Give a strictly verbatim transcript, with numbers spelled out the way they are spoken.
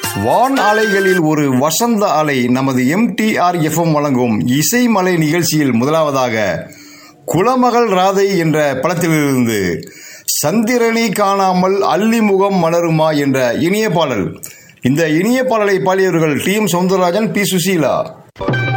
வான் அலைகளில் ஒரு வசந்த அலை நமது M D R F M வழங்கும் இசைமலை நிகழ்ச்சியில் முதலாவதாக குலமகள் ராதை என்ற படத்திலிருந்து சந்திரனை காணாமல் அல்லிமுகம் மலருமா என்ற இனிய பாடல். இந்த இனிய பாடலை பாடியவர்கள் D M Soundararajan, B Susheela.